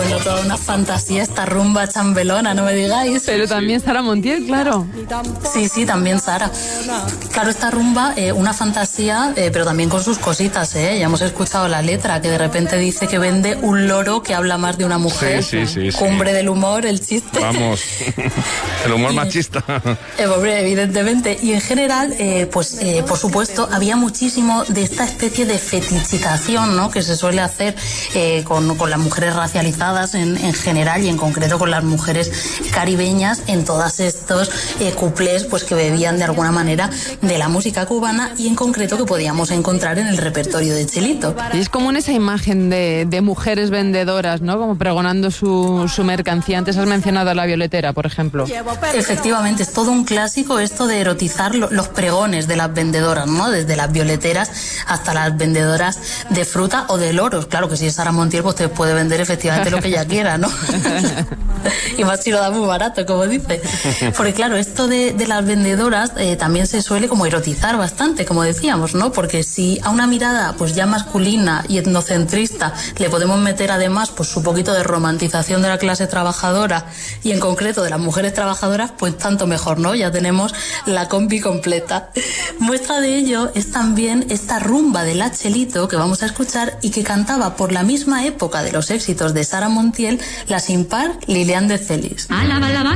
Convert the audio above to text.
Bueno, toda una fantasía esta rumba chambelona, no me digáis. Pero también Sara Montiel, claro. Sí, también Sara. Claro, esta rumba, una fantasía, pero también con sus cositas, ¿eh? Ya hemos escuchado la letra, que de repente dice que vende un loro que habla más de una mujer. Sí. Cumbre del humor, el chiste. Vamos, el humor machista. Evidentemente. Y en general, por supuesto, había muchísimo de esta especie de fetichización, ¿no?, que se suele hacer con las mujeres racializadas en general y en concreto con las mujeres caribeñas en todos estos cuplés pues que bebían de alguna manera de la música cubana y en concreto que podíamos encontrar en el repertorio de Chelito. Y es común esa imagen de mujeres vendedoras, ¿no?, como pregonando su mercancía. Antes has mencionado a La Violetera, por ejemplo. Efectivamente, es todo un clásico esto de erotizar los pregones de las vendedoras, ¿no?, desde las violeteras hasta las vendedoras de fruta o de loros. Claro que si es Sara Montiel, pues te puede vender efectivamente lo que ella quiera, ¿no? Y más si lo da muy barato, como dice. Porque claro, esto de las vendedoras también se suele como erotizar bastante, como decíamos, ¿no? Porque si a una mirada pues ya masculina y etnocentrista le podemos meter además pues su poquito de romantización de la clase trabajadora y en concreto de las mujeres trabajadoras, pues tanto mejor, ¿no? Ya tenemos la combi completa. Muestra de ello es también esta rumba de la Chelito que vamos a escuchar y que cantaba por la misma época de los éxitos de Sara Montiel la sin par Lilian de Celis.